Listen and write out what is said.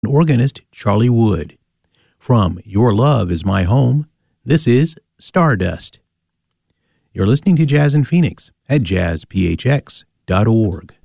organist Charlie Wood. From Your Love Is My Home, this is Stardust. You're listening to Jazz in Phoenix at jazzphx.org.